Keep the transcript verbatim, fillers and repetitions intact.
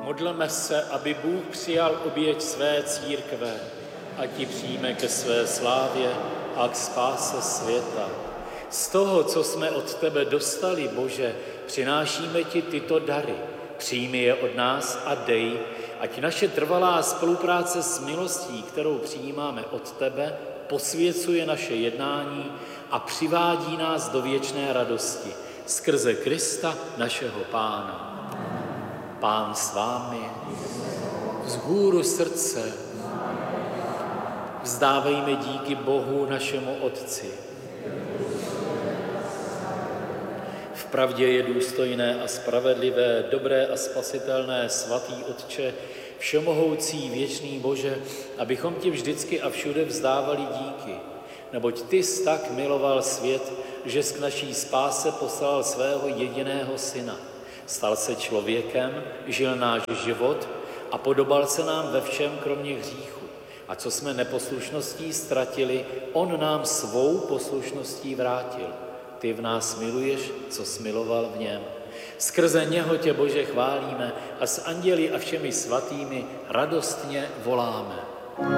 Modleme se, aby Bůh přijal oběť své církve, ať ji přijme ke své slávě a k spáse světa. Z toho, co jsme od tebe dostali, Bože, přinášíme ti tyto dary. Přijmi je od nás a dej, ať naše trvalá spolupráce s milostí, kterou přijímáme od tebe, posvěcuje naše jednání a přivádí nás do věčné radosti. Skrze Krista, našeho Pána. Pán s vámi, vzhůru srdce, vzdávejme díky Bohu našemu Otci. Vpravdě je důstojné a spravedlivé, dobré a spasitelné, svatý Otče, všemohoucí, věčný Bože, abychom ti vždycky a všude vzdávali díky. Neboť ty jsi tak miloval svět, že k naší spáse poslal svého jediného syna. Stal se člověkem, žil náš život a podobal se nám ve všem, kromě hříchu. A co jsme neposlušností ztratili, on nám svou poslušností vrátil. Ty v nás miluješ, co jsi miloval v něm. Skrze něho tě, Bože, chválíme a s anděli a všemi svatými radostně voláme.